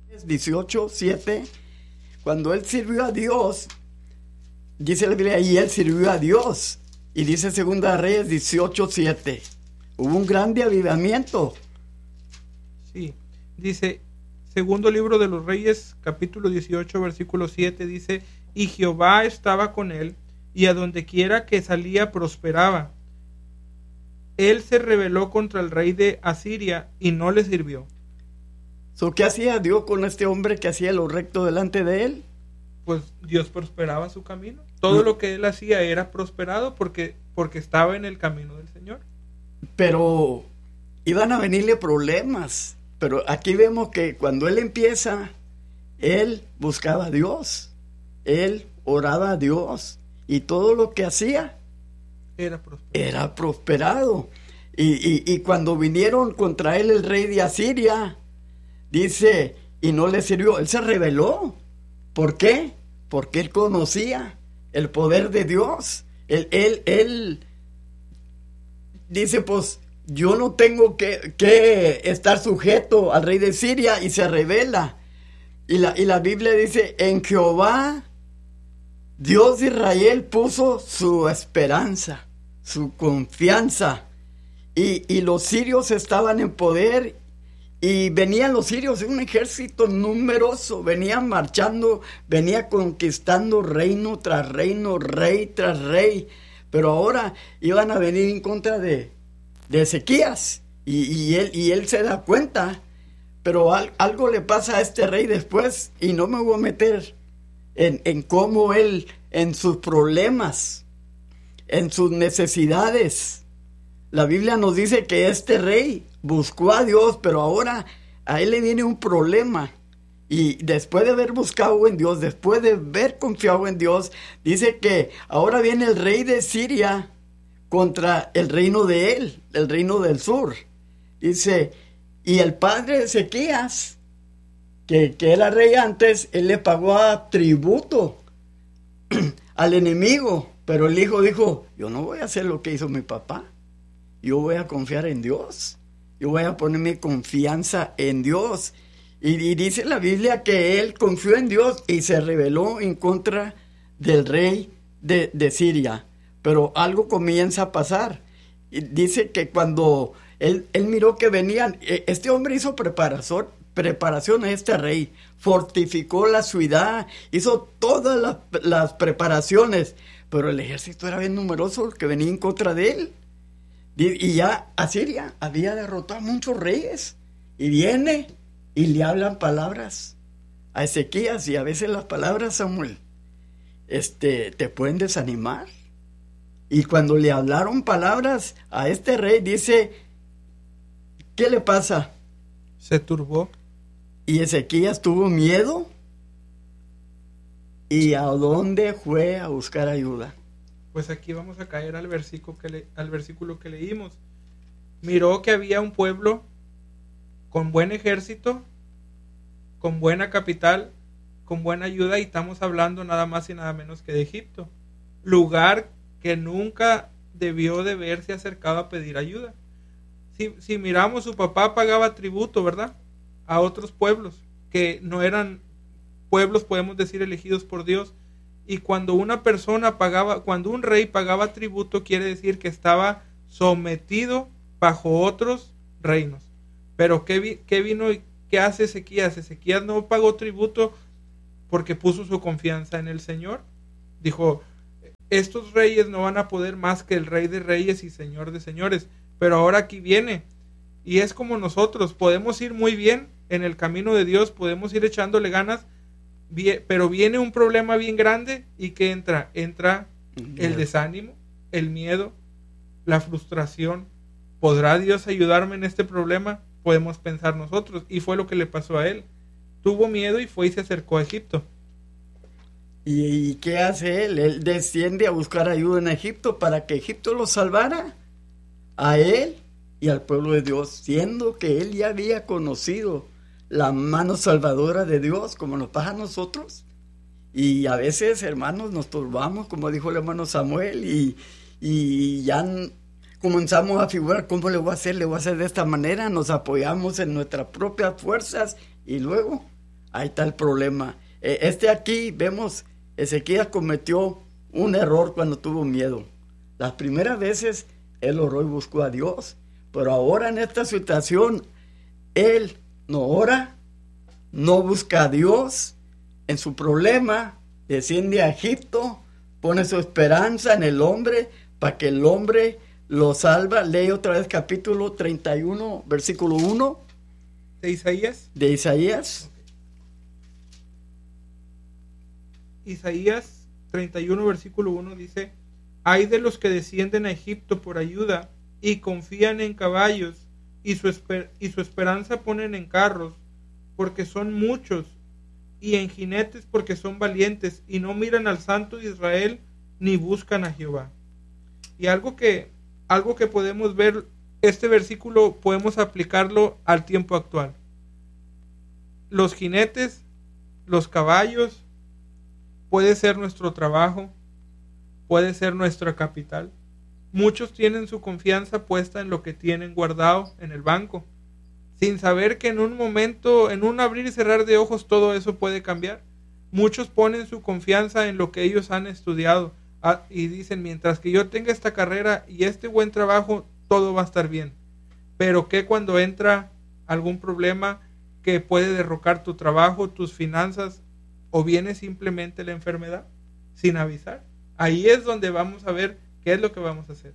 18:7, cuando él sirvió a Dios, dice la Biblia, y él sirvió a Dios. Y dice Segunda Reyes 18:7. Hubo un grande avivamiento. Sí, dice, segundo libro de los Reyes, capítulo 18, versículo 7, dice, y Jehová estaba con él, y a donde quiera que salía prosperaba. Él se rebeló contra el rey de Asiria y no le sirvió. ¿Qué hacía Dios con este hombre que hacía lo recto delante de él? Pues Dios prosperaba su camino. Todo lo que él hacía era prosperado porque estaba en el camino del Señor. Pero iban a venirle problemas. Pero aquí vemos que cuando él empieza, él buscaba a Dios. Él oraba a Dios. Y todo lo que hacía era prosperado. Y cuando vinieron contra él el rey de Asiria, dice, y no le sirvió, él se rebeló. ¿Por qué? Porque él conocía el poder de Dios. Él dice, pues, yo no tengo que estar sujeto al rey de Siria, y se rebela. Y la Biblia dice, en Jehová, Dios de Israel, puso su esperanza, su confianza. Y los sirios estaban en poder. Y venían los sirios, un ejército numeroso, venían marchando, venía conquistando reino tras reino, rey tras rey. Pero ahora iban a venir en contra de Ezequías. Y él se da cuenta. Pero algo le pasa a este rey después. Y no me voy a meter en cómo él, en sus problemas, en sus necesidades. La Biblia nos dice que este rey buscó a Dios, pero ahora a él le viene un problema. Y después de haber buscado en Dios, después de haber confiado en Dios, dice que ahora viene el rey de Siria contra el reino de él, el reino del sur. Dice, y el padre de Ezequías, que era rey antes, él le pagó tributo al enemigo. Pero el hijo dijo, yo no voy a hacer lo que hizo mi papá. Yo voy a confiar en Dios. Yo voy a poner mi confianza en Dios. Y dice la Biblia que él confió en Dios y se rebeló en contra del rey de Siria. Pero algo comienza a pasar. Y dice que cuando él miró que venían, este hombre hizo preparación a este rey, fortificó la ciudad, hizo todas las preparaciones, pero el ejército era bien numeroso, que venía en contra de él. Y ya Asiria había derrotado a muchos reyes. Y viene y le hablan palabras a Ezequías. Y a veces las palabras, Samuel, te pueden desanimar. Y cuando le hablaron palabras a este rey, dice, ¿qué le pasa? Se turbó. Y Ezequías tuvo miedo. ¿Y a dónde fue a buscar ayuda? Pues aquí vamos a caer al versículo que leímos. Miró que había un pueblo con buen ejército, con buena capital, con buena ayuda, y estamos hablando nada más y nada menos que de Egipto, lugar que nunca debió de verse acercado a pedir ayuda. Si miramos, su papá pagaba tributo, ¿verdad?, a otros pueblos que no eran pueblos, podemos decir, elegidos por Dios. Y cuando cuando un rey pagaba tributo, quiere decir que estaba sometido bajo otros reinos. Pero ¿qué vino y qué hace Ezequías? Ezequías no pagó tributo porque puso su confianza en el Señor. Dijo, estos reyes no van a poder más que el Rey de Reyes y Señor de Señores. Pero ahora aquí viene. Y es como nosotros, podemos ir muy bien en el camino de Dios, podemos ir echándole ganas, pero viene un problema bien grande. ¿Y qué entra? Entra el desánimo, el miedo, la frustración. ¿Podrá Dios ayudarme en este problema? Podemos pensar nosotros. Y fue lo que le pasó a él. Tuvo miedo y fue y se acercó a Egipto. ¿Y qué hace él? Él desciende a buscar ayuda en Egipto para que Egipto lo salvara a él y al pueblo de Dios, siendo que él ya había conocido la mano salvadora de Dios, como nos pasa a nosotros. Y a veces, hermanos, nos turbamos, como dijo el hermano Samuel, y ya comenzamos a figurar, ¿cómo le voy a hacer? Le voy a hacer de esta manera. Nos apoyamos en nuestras propias fuerzas y luego ahí está el problema. Aquí vemos, Ezequías cometió un error cuando tuvo miedo. Las primeras veces él oró y buscó a Dios, pero ahora en esta situación él no ora, no busca a Dios. En su problema desciende a Egipto, pone su esperanza en el hombre para que el hombre lo salva. Lee otra vez capítulo 31, versículo 1. ¿De Isaías? De Isaías. Isaías 31, versículo 1 dice: hay de los que descienden a Egipto por ayuda y confían en caballos y su esperanza ponen en carros, porque son muchos, y en jinetes porque son valientes, y no miran al Santo de Israel ni buscan a Jehová. Y algo que podemos ver, este versículo podemos aplicarlo al tiempo actual. Los jinetes, los caballos, puede ser nuestro trabajo, puede ser nuestra capital. Muchos tienen su confianza puesta en lo que tienen guardado en el banco, sin saber que en un momento, en un abrir y cerrar de ojos, todo eso puede cambiar. Muchos ponen su confianza en lo que ellos han estudiado y dicen: mientras que yo tenga esta carrera y este buen trabajo, todo va a estar bien. Pero ¿qué cuando entra algún problema que puede derrocar tu trabajo, tus finanzas, o viene simplemente la enfermedad sin avisar? Ahí es donde vamos a ver qué es lo que vamos a hacer.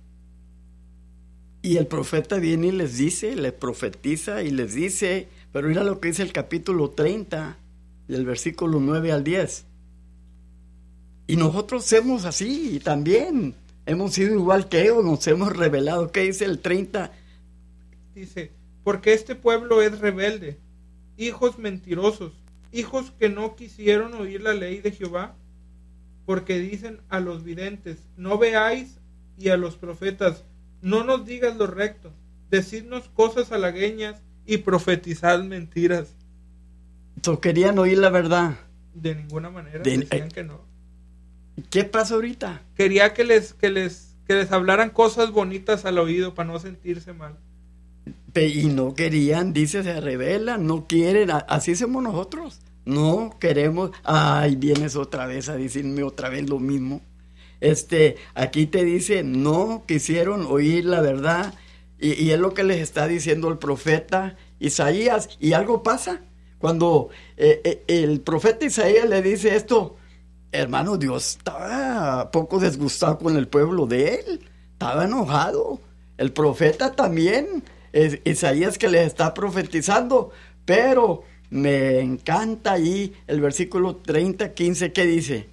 Y el profeta viene y les dice, les profetiza y les dice, pero mira lo que dice el capítulo 30, del versículo 9 al 10. Y nosotros somos así, y también hemos sido igual que ellos, nos hemos rebelado. ¿Qué dice el 30? Dice: porque este pueblo es rebelde, hijos mentirosos, hijos que no quisieron oír la ley de Jehová, porque dicen a los videntes: no veáis, y a los profetas: no nos digas lo recto, decidnos cosas halagüeñas y profetizad mentiras. So, querían oír la verdad. De ninguna manera, decían que no. ¿Qué pasa ahorita? Quería que les hablaran cosas bonitas al oído para no sentirse mal. Y no querían, dice, se rebelan, no quieren, así somos nosotros. No queremos, ay, vienes otra vez a decirme otra vez lo mismo. Aquí te dice, no quisieron oír la verdad, y es lo que les está diciendo el profeta Isaías. Y algo pasa cuando el profeta Isaías le dice esto. Hermano, Dios estaba poco disgustado con el pueblo de él, estaba enojado. El profeta también, Isaías, que les está profetizando. Pero me encanta ahí el versículo 30, 15, ¿qué dice?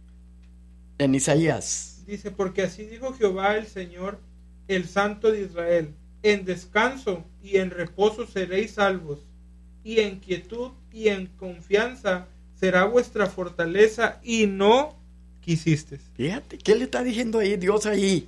En Isaías. Dice: porque así dijo Jehová el Señor, el Santo de Israel: en descanso y en reposo seréis salvos, y en quietud y en confianza será vuestra fortaleza, y no quisiste. Fíjate, ¿qué le está diciendo ahí Dios ahí?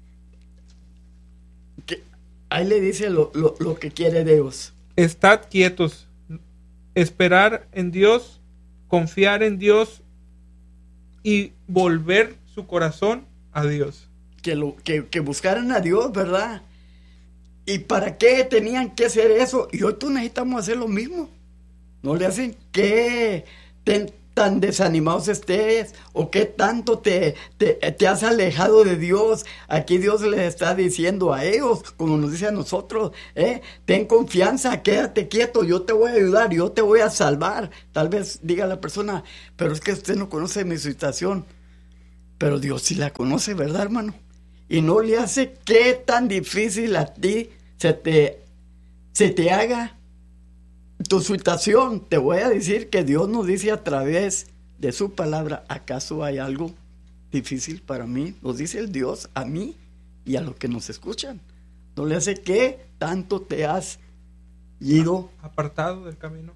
Ahí le dice lo que quiere Dios. Estad quietos, esperar en Dios, confiar en Dios y volver su corazón a Dios. Que buscaran a Dios, ¿verdad? ¿Y para qué tenían que hacer eso? Y hoy tú necesitamos hacer lo mismo. No le hacen que tan desanimados estés, o qué tanto te has alejado de Dios. Aquí Dios les está diciendo a ellos, como nos dice a nosotros, ten confianza, quédate quieto, yo te voy a ayudar, yo te voy a salvar. Tal vez diga la persona: pero es que usted no conoce mi situación. Pero Dios sí la conoce, ¿verdad, hermano? Y no le hace que tan difícil a ti se te haga tu situación. Te voy a decir que Dios nos dice a través de su palabra: ¿acaso hay algo difícil para mí? Nos dice el Dios a mí y a los que nos escuchan. No le hace que tanto te has ido apartado del camino.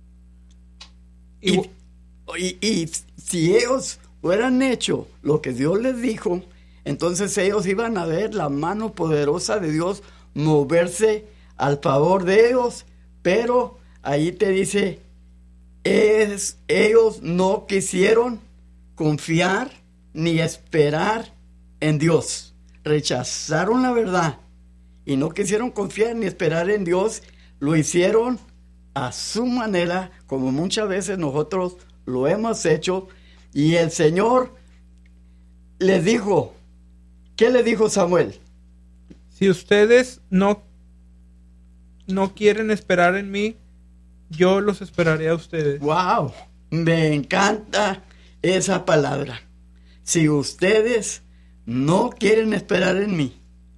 Y si ellos hubieran hecho lo que Dios les dijo, entonces ellos iban a ver la mano poderosa de Dios moverse al favor de ellos. Pero ahí te dice, ellos no quisieron confiar ni esperar en Dios. Rechazaron la verdad y no quisieron confiar ni esperar en Dios. Lo hicieron a su manera, como muchas veces nosotros lo hemos hecho. Y el Señor le dijo, ¿qué le dijo Samuel? Si ustedes no quieren esperar en mí, yo los esperaré a ustedes. ¡Wow! Me encanta esa palabra. Si ustedes no quieren esperar en mí,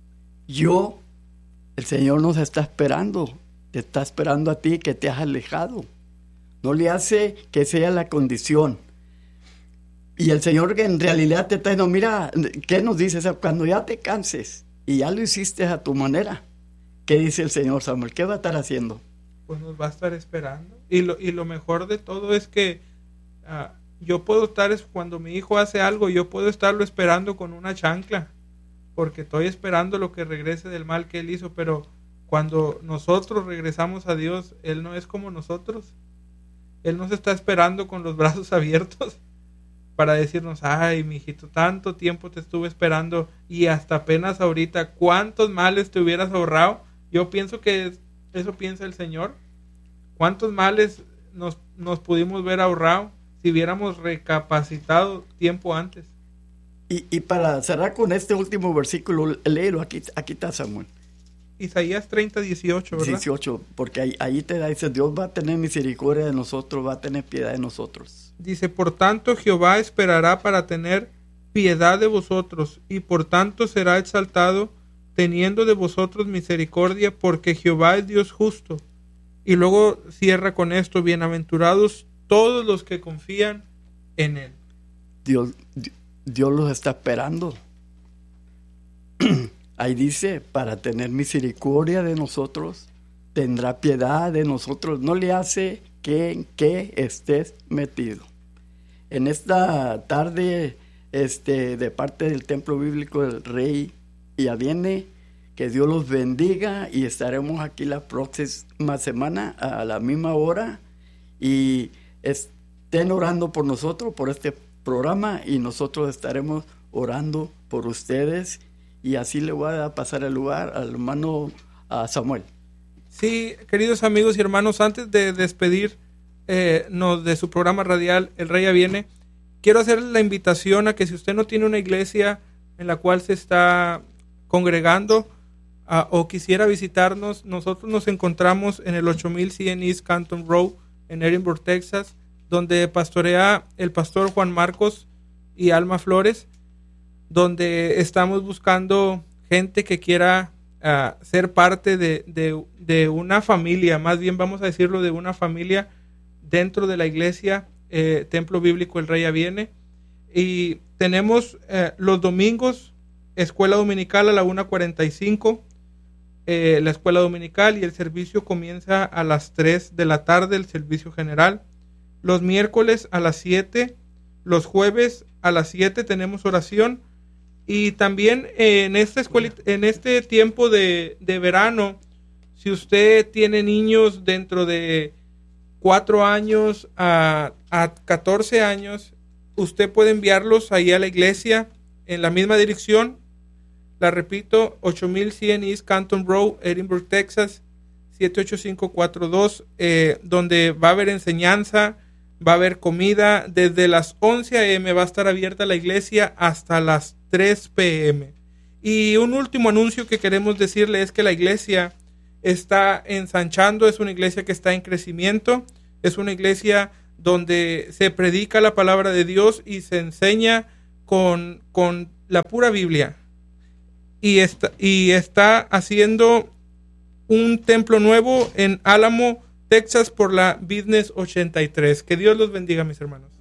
el Señor nos está esperando. Te está esperando a ti que te has alejado. No le hace que sea la condición. Y el Señor que en realidad te está diciendo, mira, ¿qué nos dice? Cuando ya te canses y ya lo hiciste a tu manera, ¿qué dice el Señor, Samuel? ¿Qué va a estar haciendo? Pues nos va a estar esperando. Y lo mejor de todo es que yo puedo estar, cuando mi hijo hace algo, yo puedo estarlo esperando con una chancla, porque estoy esperando lo que regrese del mal que él hizo. Pero cuando nosotros regresamos a Dios, Él no es como nosotros. Él nos está esperando con los brazos abiertos para decirnos, ay, mijito, tanto tiempo te estuve esperando y hasta apenas ahorita, ¿cuántos males te hubieras ahorrado? Yo pienso que eso piensa el Señor. ¿Cuántos males nos pudimos ver ahorrado si hubiéramos recapacitado tiempo antes? Y para cerrar con este último versículo, léelo, aquí está Samuel. Isaías 30, 18, ¿verdad? 18, porque ahí te dice, Dios va a tener misericordia de nosotros, va a tener piedad de nosotros. Dice, por tanto Jehová esperará para tener piedad de vosotros, y por tanto será exaltado, teniendo de vosotros misericordia, porque Jehová es Dios justo. Y luego cierra con esto, bienaventurados todos los que confían en Él. Dios los está esperando. Ahí dice, para tener misericordia de nosotros, tendrá piedad de nosotros. No le hace que estés metido. En esta tarde, de parte del Templo Bíblico del Rey Yaviene, que Dios los bendiga, y estaremos aquí la próxima semana a la misma hora, y estén orando por nosotros, por este programa, y nosotros estaremos orando por ustedes. Y así le voy a pasar el lugar al hermano Samuel. Sí, queridos amigos y hermanos, antes de despedirnos de su programa radial El Rey Yaviene, quiero hacerle la invitación a que si usted no tiene una iglesia en la cual se está congregando o quisiera visitarnos, nosotros nos encontramos en el 8100 East Canton Road en Edinburgh, Texas, donde pastorea el pastor Juan Marcos y Alma Flores, donde estamos buscando gente que quiera ser parte de una familia, más bien vamos a decirlo, de una familia dentro de la iglesia Templo Bíblico El Rey Yaviene. Y tenemos los domingos escuela dominical a la 1:45, la escuela dominical, y el servicio comienza a las 3 de la tarde, el servicio general. Los miércoles a las 7, los jueves a las 7 tenemos oración. Y también en esta escuela, en este tiempo de verano, si usted tiene niños dentro de 4 años a 14 años, usted puede enviarlos ahí a la iglesia en la misma dirección. La repito, 8100 East Canton Road, Edinburgh, Texas, 78542, donde va a haber enseñanza, va a haber comida. Desde las 11 a.m. va a estar abierta la iglesia hasta las 3 p.m. Y un último anuncio que queremos decirle es que la iglesia está ensanchando, es una iglesia que está en crecimiento, es una iglesia donde se predica la palabra de Dios y se enseña con la pura Biblia. Y está haciendo un templo nuevo en Álamo, Texas, por la Business 83. Que Dios los bendiga, mis hermanos.